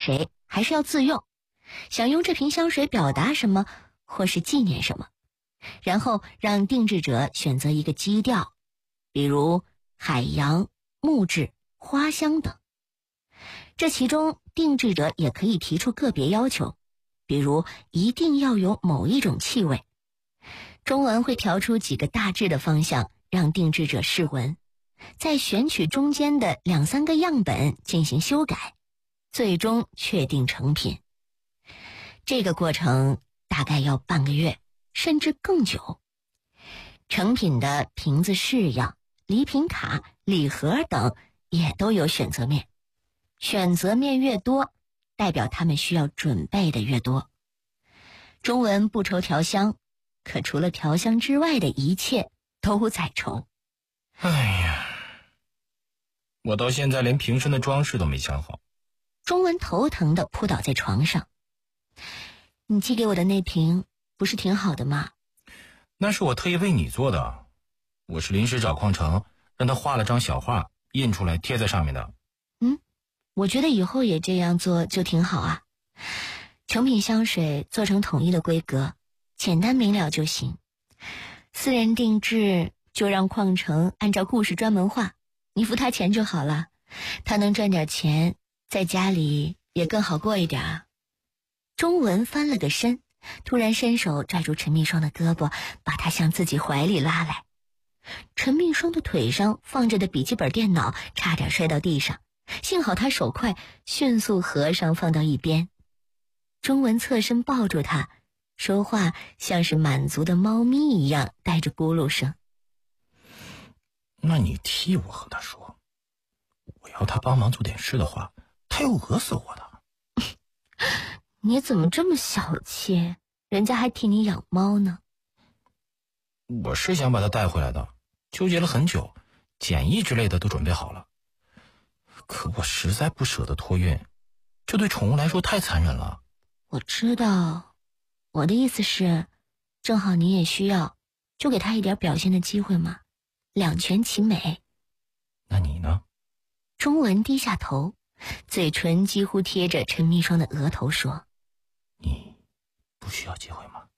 谁，还是要自用，想用这瓶香水表达什么，或是纪念什么，然后让定制者选择一个基调，比如海洋、木质、花香等。这其中定制者也可以提出个别要求，比如一定要有某一种气味。中文会调出几个大致的方向，让定制者试闻，再选取中间的2-3个样本进行修改，最终确定成品。这个过程大概要半个月，甚至更久。成品的瓶子式样、礼品卡、礼盒等也都有选择面，选择面越多，代表他们需要准备的越多。中文不愁调香，可除了调香之外的一切都在愁。 哎呀，我到现在连瓶身的装饰都没想好。 中文头疼地扑倒在床上。你寄给我的那瓶不是挺好的吗？ 那是我特意为你做的，我是临时找邝成，让他画了张小画印出来贴在上面的。 我觉得以后也这样做就挺好啊。成品香水做成统一的规格，简单明了就行。私人定制就让邝成按照故事专门画，你付他钱就好了，他能赚点钱，在家里也更好过一点啊。中文翻了个身，突然伸手拽住陈蜜霜的胳膊，把她向自己怀里拉来。陈蜜霜的腿上放着的笔记本电脑差点摔到地上，幸好他手快，迅速合上放到一边。中文侧身抱住他，说话像是满足的猫咪一样，带着咕噜声。 那你替我和他说，我要他帮忙做点事的话，他要讹死我的。 你怎么这么小气？人家还替你养猫呢。 我是想把他带回来的，纠结了很久，检疫之类的都准备好了。可我实在不舍得托运，这对宠物来说太残忍了。 我知道，我的意思是，正好你也需要，就给他一点表现的机会嘛，两全其美。 那你呢？ 中文低下头，嘴唇几乎贴着陈蜜霜的额头说： 你不需要机会吗？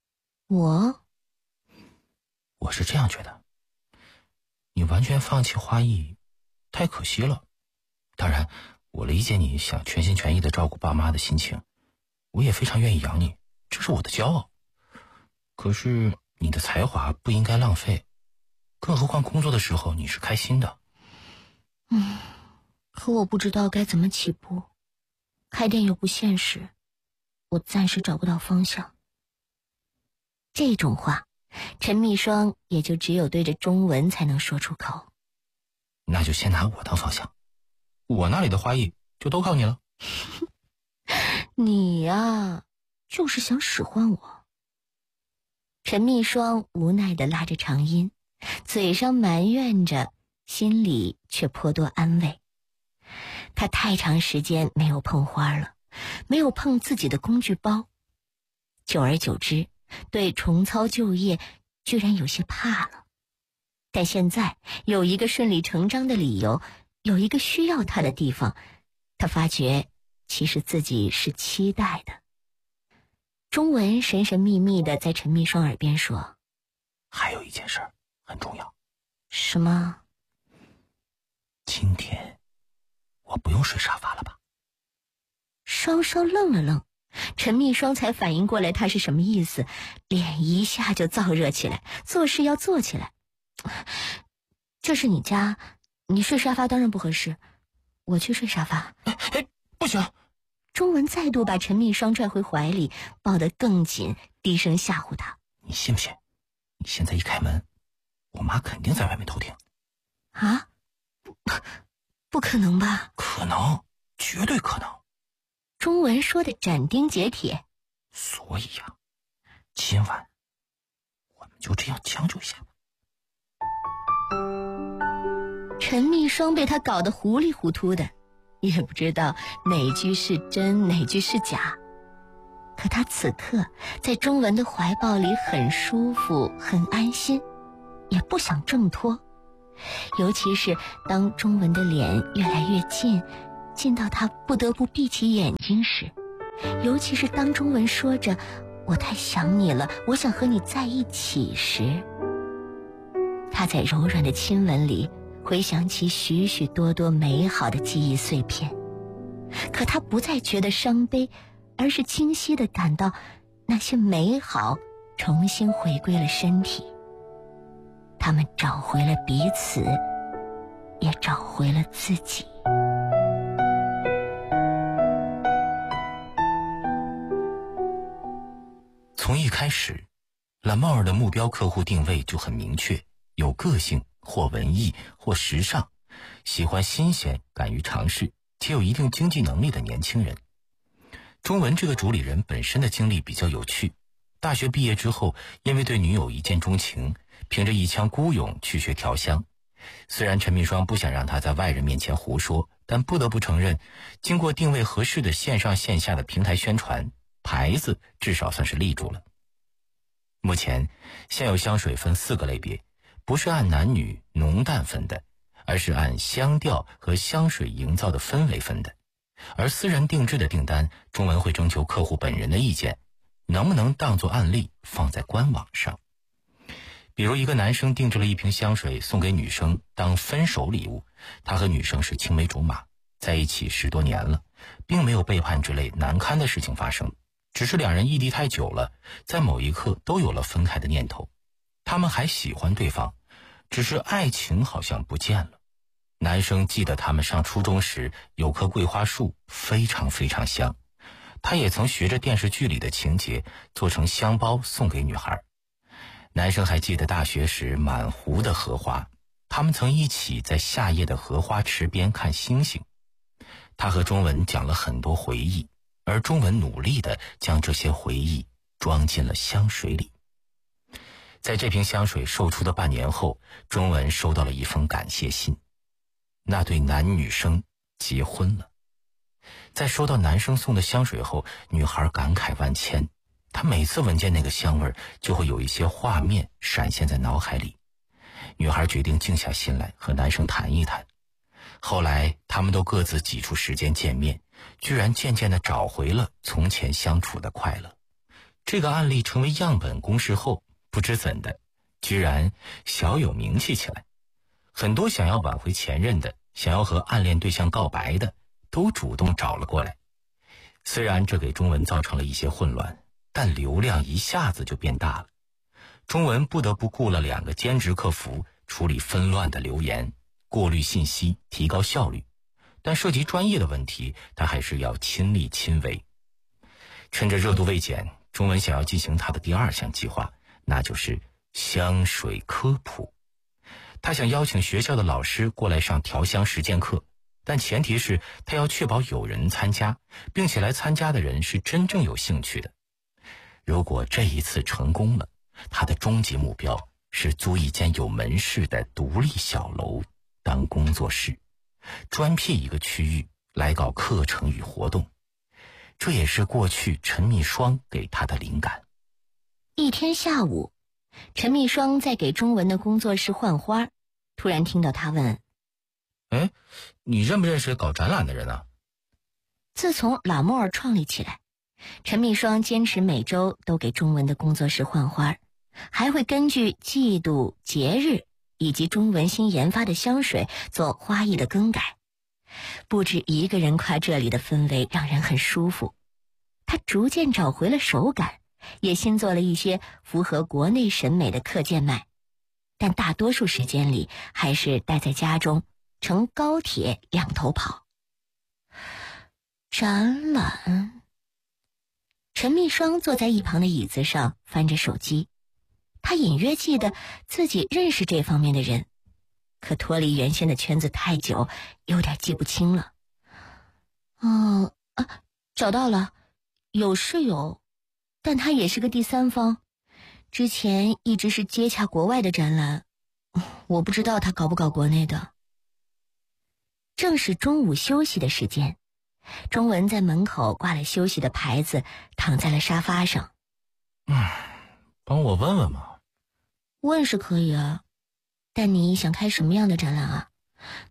我是这样觉得，你完全放弃花艺太可惜了。当然我理解你想全心全意地照顾爸妈的心情，我也非常愿意养你，这是我的骄傲。可是你的才华不应该浪费，更何况工作的时候你是开心的。 可我不知道该怎么起步，开店又不现实，我暂时找不到方向。这种话，陈蜜霜也就只有对着中文才能说出口。 那就先拿我当方向，我那里的花艺就都靠你了。 你呀，就是想使唤我。陈蜜霜无奈地拉着长音，嘴上埋怨着，心里却颇多安慰。她太长时间没有碰花了，没有碰自己的工具包，久而久之，对重操旧业居然有些怕了。但现在有一个顺理成章的理由，有一个需要她的地方，她发觉其实自己是期待的。中文神神秘秘地在陈蜜霜耳边说： 还有一件事很重要。 什么？ 今天我不用睡沙发了吧？ 稍稍愣了愣，陈蜜霜才反应过来他是什么意思，脸一下就燥热起来，做事要做起来。这是你家，你睡沙发当然不合适，我去睡沙发。 不行！ 中文再度把陈蜜霜拽回怀里，抱得更紧，低声吓唬他： 你信不信？你现在一开门，我妈肯定在外面偷听。 啊？不可能吧？ 可能，绝对可能。 中文说的斩钉截铁。 所以呀，今晚我们就这样将就一下吧。 陈蜜霜被他搞得糊里糊涂的，也不知道哪句是真，哪句是假。可他此刻在中文的怀抱里很舒服，很安心，也不想挣脱。尤其是当中文的脸越来越近， 近到他不得不闭起眼睛时，尤其是当钟文说着我太想你了，我想和你在一起时，他在柔软的亲吻里回想起许许多多美好的记忆碎片。可他不再觉得伤悲，而是清晰地感到那些美好重新回归了身体。他们找回了彼此，也找回了自己。 从一开始，蓝帽儿的目标客户定位就很明确，有个性，或文艺，或时尚，喜欢新鲜，敢于尝试，且有一定经济能力的年轻人。钟文这个主理人本身的经历比较有趣，大学毕业之后，因为对女友一见钟情，凭着一腔孤勇去学调香。虽然陈秘霜不想让他在外人面前胡说，但不得不承认，经过定位合适的线上线下的平台宣传，牌子至少算是立住了。目前现有香水分4个类别，不是按男女浓淡分的，而是按香调和香水营造的氛围分的。而私人定制的订单，钟文会征求客户本人的意见，能不能当作案例放在官网上。比如一个男生定制了一瓶香水送给女生当分手礼物，他和女生是青梅竹马，在一起10多年了，并没有背叛之类难堪的事情发生，只是两人异地太久了，在某一刻都有了分开的念头。他们还喜欢对方，只是爱情好像不见了。男生记得他们上初中时有棵桂花树，非常非常香，他也曾学着电视剧里的情节做成香包送给女孩。男生还记得大学时满湖的荷花，他们曾一起在夏夜的荷花池边看星星。他和钟文讲了很多回忆，而钟文努力地将这些回忆装进了香水里。在这瓶香水售出的半年后，钟文收到了一封感谢信，那对男女生结婚了。在收到男生送的香水后，女孩感慨万千，她每次闻见那个香味，就会有一些画面闪现在脑海里。女孩决定静下心来和男生谈一谈。后来他们都各自挤出时间见面，居然渐渐地找回了从前相处的快乐。这个案例成为样本公示后，不知怎的，居然小有名气起来。很多想要挽回前任的，想要和暗恋对象告白的，都主动找了过来。虽然这给钟文造成了一些混乱，但流量一下子就变大了。钟文不得不雇了2个兼职客服处理纷乱的留言，过滤信息，提高效率。但涉及专业的问题，他还是要亲力亲为。趁着热度未减，钟文想要进行他的第2项计划，那就是香水科普。他想邀请学校的老师过来上调香实践课，但前提是他要确保有人参加，并且来参加的人是真正有兴趣的。如果这一次成功了，他的终极目标是租一间有门市的独立小楼当工作室，专辟一个区域来搞课程与活动。这也是过去陈秘霜给他的灵感。 一天下午，陈秘霜在给钟文的工作室换花，突然听到他问： 你认不认识搞展览的人啊？ 自从拉莫尔创立起来，陈秘霜坚持每周都给钟文的工作室换花，还会根据季度、节日以及钟文新研发的香水做花艺的更改。不止一个人夸这里的氛围让人很舒服，他逐渐找回了手感，也新做了一些符合国内审美的课件卖，但大多数时间里还是待在家中，乘高铁2头跑。展览。陈秘霜坐在一旁的椅子上翻着手机，他隐约记得自己认识这方面的人，可脱离原先的圈子太久，有点记不清了。找到了，有室友，但他也是个第三方，之前一直是接洽国外的展览，我不知道他搞不搞国内的。正是中午休息的时间，钟文在门口挂了休息的牌子，躺在了沙发上。 帮我问问嘛。 问是可以啊，但你想开什么样的展览啊？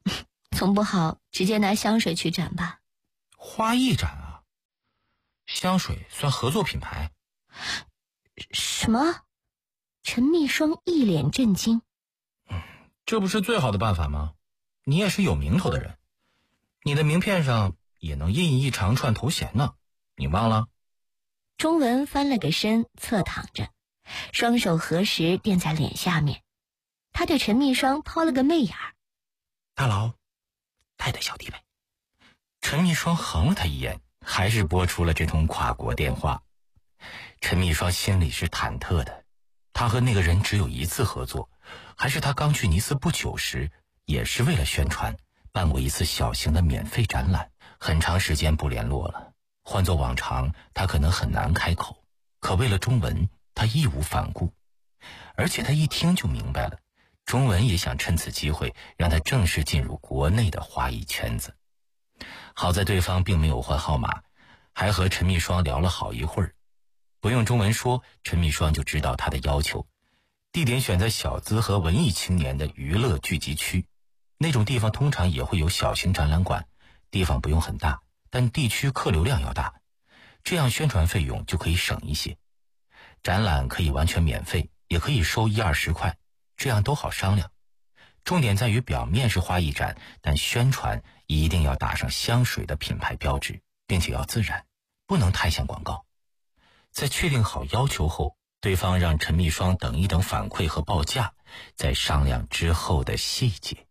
总不好直接拿香水去展吧？ 花艺展啊？香水算合作品牌？ 什么？陈秘霜一脸震惊。 这不是最好的办法吗？你也是有名头的人，你的名片上也能印一长串头衔呢，你忘了？ 钟文翻了个身，侧躺着，双手合十垫在脸下面。他对陈秘霜抛了个媚眼儿： 大佬，带带小弟呗。陈秘霜横了他一眼，还是拨出了这通跨国电话。陈秘霜心里是忐忑的，他和那个人只有一次合作，还是他刚去尼斯不久时，也是为了宣传，办过一次小型的免费展览，很长时间不联络了。换作往常，他可能很难开口，可为了中文，他义无反顾。而且他一听就明白了，中文也想趁此机会让他正式进入国内的花艺圈子。好在对方并没有换号码，还和陈秘霜聊了好一会儿。不用中文说，陈秘霜就知道他的要求，地点选在小资和文艺青年的娱乐聚集区，那种地方通常也会有小型展览馆，地方不用很大，但地区客流量要大，这样宣传费用就可以省一些。展览可以完全免费，也可以收10-20块，这样都好商量。重点在于表面是花艺展，但宣传一定要打上香水的品牌标志，并且要自然，不能太像广告。在确定好要求后，对方让陈秘霜等一等反馈和报价，再商量之后的细节。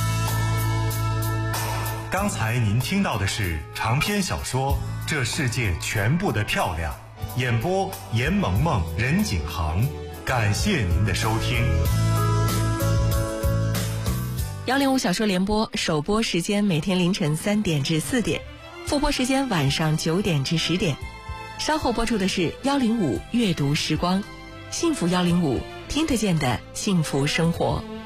刚才您听到的是长篇小说《这世界全部的漂亮》，演播严萌萌、任景航。感谢您的收听。 105小说联播首播时间每天凌晨3点至4点，复播时间晚上9点至10点。稍后播出的是105阅读时光，幸福105，听得见的幸福生活。